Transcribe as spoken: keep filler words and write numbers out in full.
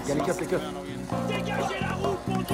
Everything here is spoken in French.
Il y a les keufs, les keufs. Dégagez la route, mon